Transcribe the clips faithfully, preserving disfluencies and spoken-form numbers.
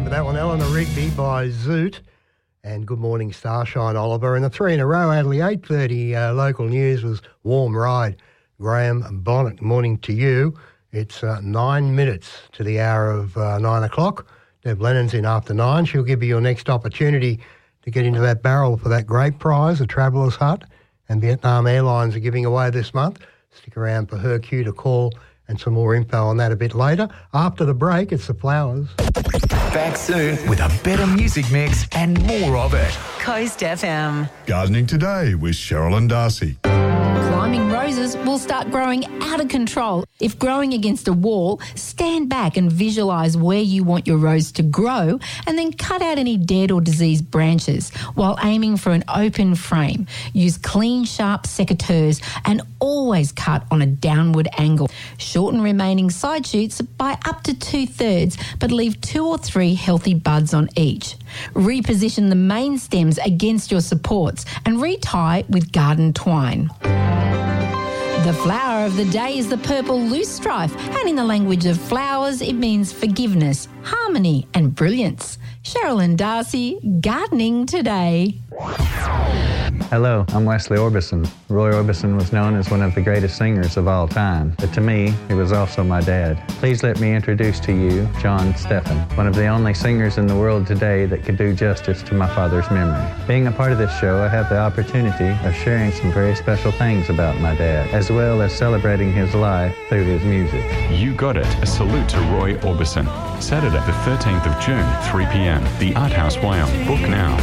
Remember that one, Eleanor Rigby by Zoot. And Good Morning Starshine, Oliver. And the three in a row, Adley, eight thirty uh, local news was Warm Ride. Graham Bonnet, morning to you. It's uh, nine minutes to the hour of uh, nine o'clock. Deb Lennon's in after nine. She'll give you your next opportunity to get into that barrel for that great prize, the Traveller's Hut. And Vietnam Airlines are giving away this month. Stick around for her cue to call and some more info on that a bit later. After the break, it's the Flowers. Back soon with a better music mix and more of it. Coast F M. Gardening Today with Cheryl and Darcy. Climbing roses will start growing out of control. If growing against a wall, stand back and visualise where you want your rose to grow and then cut out any dead or diseased branches while aiming for an open frame. Use clean, sharp secateurs and always cut on a downward angle. Shorten remaining side shoots by up to two-thirds, but leave two or three healthy buds on each. Reposition the main stems against your supports and retie with garden twine. The flower of the day is the purple loosestrife, and in the language of flowers, it means forgiveness, harmony and brilliance. Cheryl and Darcy, Gardening Today. Hello, I'm Wesley Orbison. Roy Orbison was known as one of the greatest singers of all time, but to me, he was also my dad. Please let me introduce to you John Steffen, one of the only singers in the world today that could do justice to my father's memory. Being a part of this show, I have the opportunity of sharing some very special things about my dad, as well as celebrating his life through his music. You got it. A salute to Roy Orbison. Saturday the thirteenth of June, three p.m. The Art House Wyong. Book now.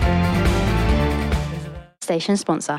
Station sponsor.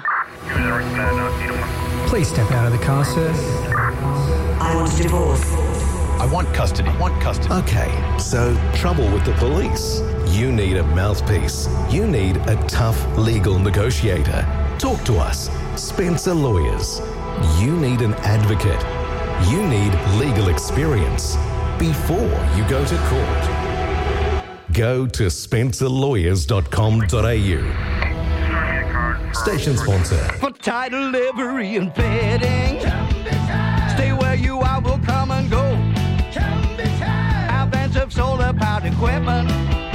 Please step out of the car, sir. I want a divorce. I want custody. I want custody. Okay, so trouble with the police. You need a mouthpiece. You need a tough legal negotiator. Talk to us. Spencer Lawyers. You need an advocate. You need legal experience before you go to court. Go to spencer lawyers dot com dot a u. Station sponsor. For title, livery, and fitting. Stay where you are, we'll come and go. Our vans of solar-powered equipment.